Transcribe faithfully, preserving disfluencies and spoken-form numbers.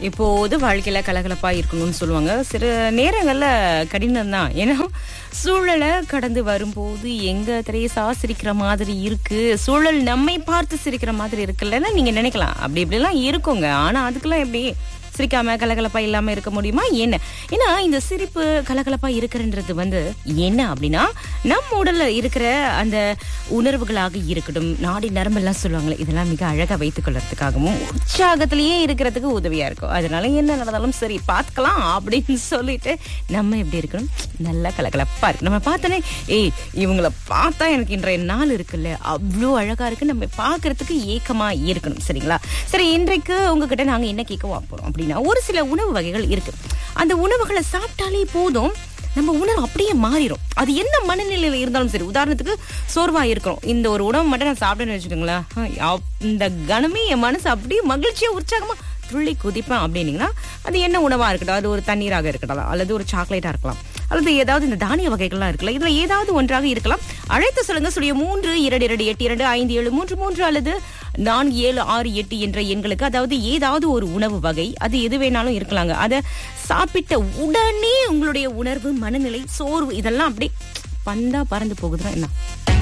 இப்போது வாழ்க்கையில கலகலப்பா இருக்கணும்னு சொல்லுவாங்க. சில நேரங்கள்ல கடினம் தான். ஏன்னா சூழலை கடந்து வரும்போது எங்க திரையசா சிரிக்கிற மாதிரி இருக்கு, சூழல் நம்மை பார்த்து சிரிக்கிற மாதிரி இருக்குல்லன்னா நீங்க நினைக்கலாம் அப்படி இப்படிலாம் இருக்குங்க. ஆனா அதுக்கெல்லாம் எப்படி சிரிக்காம கலகலப்பா இல்லாம இருக்க முடியுமா என்ன? ஏன்னா இந்த சிரிப்பு கலகலப்பா இருக்கிறன்றது வந்து என்ன அப்படின்னா நம்ம உடல்ல இருக்கிற அந்த உணர்வுகளாக இருக்கட்டும், நாடி நரம்பெல்லாம் சொல்லுவாங்களே, இதெல்லாம் மிக அழகா வைத்துக் கொள்றதுக்காகவும் உற்சாகத்திலேயே இருக்கிறதுக்கு உதவியா இருக்கும். அதனால என்ன நடந்தாலும் சரி பார்த்துக்கலாம் அப்படின்னு சொல்லிட்டு நம்ம எப்படி இருக்கணும், நல்லா கலகலப்பா இருக்கு. நம்ம பார்த்தோன்னே ஏய் இவங்கள பார்த்தா எனக்கு இன்றைய நாள் இருக்குல்ல அவ்வளோ அழகா இருக்கு, நம்ம பார்க்கறதுக்கு ஏக்கமா இருக்கணும். சரிங்களா? சரி, இன்றைக்கு உங்ககிட்ட நாங்க என்ன கேட்க போறோம் அப்படின்னா, ஒரு சில உணவு வகைகள் இருக்கு. அந்த உணவுகளை சாப்பிட்டாலே போதும் நம்ம உணர்வு அப்படியே மாறிடும். அது என்ன மனநிலையில இருந்தாலும் சரி. உதாரணத்துக்கு சோர்வா இருக்கிறோம், இந்த ஒரு உணவு மட்டும் நான் சாப்பிட்டேன்னு வச்சுக்கோங்களேன், இந்த கணமே என் மனசு அப்படியே மகிழ்ச்சியா உற்சாகமா துள்ளி குதிப்பேன் அப்படின்னீங்கன்னா அது என்ன உணவா இருக்கட்டும், அது ஒரு தண்ணீராக இருக்கட்டும், அல்லது ஒரு சாக்லேட்டா இருக்கலாம், அல்லது ஏதாவது இந்த தானிய வகைகள்லாம் இருக்கலாம், இதுல ஏதாவது ஒன்றாக இருக்கலாம். அழைத்து சொல்லுங்க. சுழிய மூன்று இரண்டு இரண்டு எட்டு இரண்டு ஐந்து ஏழு மூன்று மூன்று அல்லது நான்கு ஏழு ஆறு எட்டு என்ற எண்களுக்கு. அதாவது ஏதாவது ஒரு உணவு வகை, அது எது வேணாலும் இருக்கலாங்க. அதை சாப்பிட்ட உடனே உங்களுடைய உணர்வு, மனநிலை, சோர்வு இதெல்லாம் அப்படியே பந்தா பறந்து போகுதுன்னா என்ன